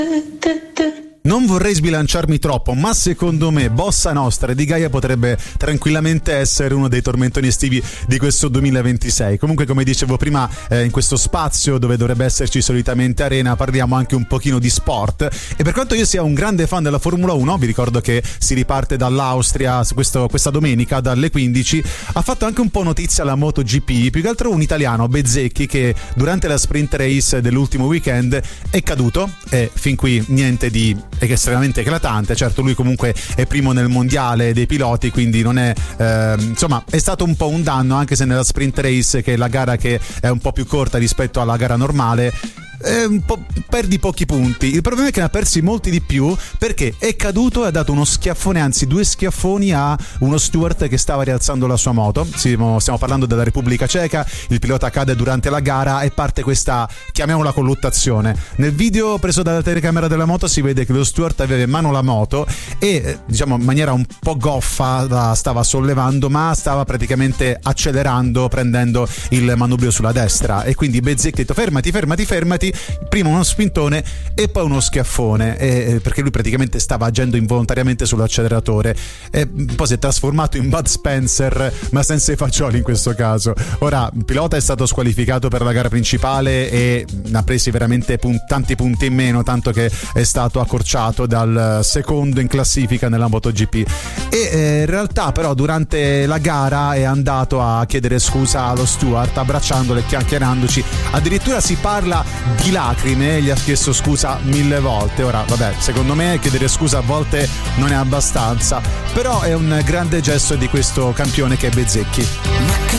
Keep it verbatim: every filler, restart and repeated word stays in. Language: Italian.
Non vorrei sbilanciarmi troppo, ma secondo me Bossa Nostra di Gaia potrebbe tranquillamente essere uno dei tormentoni estivi di questo duemilaventisei. Comunque, come dicevo prima, eh, in questo spazio dove dovrebbe esserci solitamente Arena parliamo anche un pochino di sport, e per quanto io sia un grande fan della Formula uno, vi ricordo che si riparte dall'Austria questo, questa domenica dalle quindici. Ha fatto anche un po' notizia la MotoGP, più che altro un italiano, Bezzecchi, che durante la sprint race dell'ultimo weekend è caduto, e fin qui niente di è estremamente eclatante. Certo, lui comunque è primo nel mondiale dei piloti, quindi non è eh, insomma è stato un po' un danno, anche se nella sprint race, che è la gara che è un po' più corta rispetto alla gara normale, Eh, un po', perdi pochi punti. Il problema è che ne ha persi molti di più, perché è caduto e ha dato uno schiaffone, anzi due schiaffoni, a uno steward che stava rialzando la sua moto. Stiamo, stiamo parlando della Repubblica Ceca. Il pilota cade durante la gara e parte questa, chiamiamola, colluttazione. Nel video preso dalla telecamera della moto si vede che lo steward aveva in mano la moto e, diciamo, in maniera un po' goffa la stava sollevando, ma stava praticamente accelerando, prendendo il manubrio sulla destra, e quindi Bezzecchi ha detto fermati, fermati, fermati. Prima uno spintone e poi uno schiaffone, eh, perché lui praticamente stava agendo involontariamente sull'acceleratore, e un po' si è trasformato in Bud Spencer, ma senza i fagioli in questo caso. Ora il pilota è stato squalificato per la gara principale e ne ha presi veramente pun- tanti punti in meno, tanto che è stato accorciato dal secondo in classifica nella MotoGP. E eh, in realtà però durante la gara è andato a chiedere scusa allo steward, abbracciandolo e chiacchierandoci. Addirittura si parla di lacrime, gli ha chiesto scusa mille volte. Ora vabbè, secondo me chiedere scusa a volte non è abbastanza, però è un grande gesto di questo campione che è Bezzecchi. Ma che